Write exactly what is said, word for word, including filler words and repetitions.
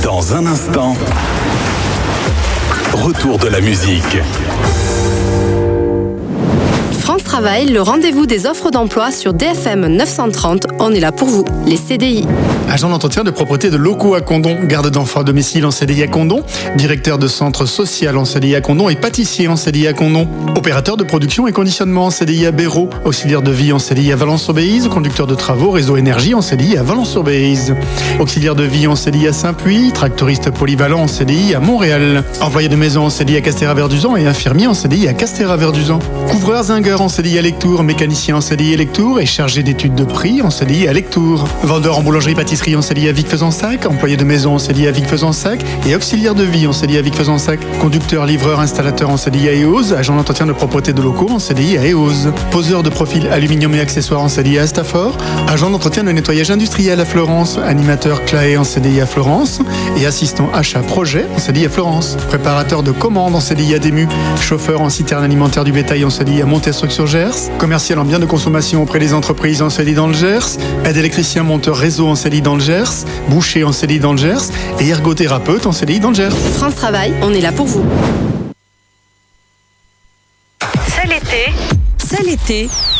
Dans un instant, retour de la musique. France Travail, le rendez-vous des offres d'emploi sur D F M neuf cent trente. On est là pour vous, les C D I. Agent d'entretien de propreté de locaux à Condom, garde d'enfants à domicile en C D I à Condom, directeur de centre social en C D I à Condom et pâtissier en C D I à Condom, opérateur de production et conditionnement en C D I à Béraud, auxiliaire de vie en C D I à Valence-sur-Béise, conducteur de travaux réseau énergie en C D I à Valence-sur-Béise, auxiliaire de vie en C D I à Saint-Puy, tractoriste polyvalent en C D I à Montréal, employé de maison en C D I à Castéra-Verduzan et infirmier en C D I à Castéra-Verduzan, couvreur zingueur en C D I à Lectoure, mécanicien en C D I à Lectoure et chargé d'études de prix en C D I à Lectoure, vendeur en boulangerie-pâtisserie en C D I à Vic-Fezensac, employé de maison en C D I à Vic-Fezensac et auxiliaire de vie en C D I à Vic-Fezensac, conducteur, livreur, installateur en C D I à Eose, agent d'entretien de propreté de locaux en C D I à Eose, poseur de profil aluminium et accessoires en C D I à Astafort, agent d'entretien de nettoyage industriel à Florence, animateur C L A E en C D I à Florence et assistant achat projet en C D I à Florence, préparateur de commandes en C D I à Dému, chauffeur en citerne alimentaire du bétail en C D I à Montestruc-sur-Gers, commercial en biens de consommation auprès des entreprises en C D I dans le Gers, aide électricien monteur réseau en C D I dans le Gers, boucher en C D I dans le Gers et ergothérapeute en C D I dans le Gers. France Travail, on est là pour vous. C'est l'été. C'est l'été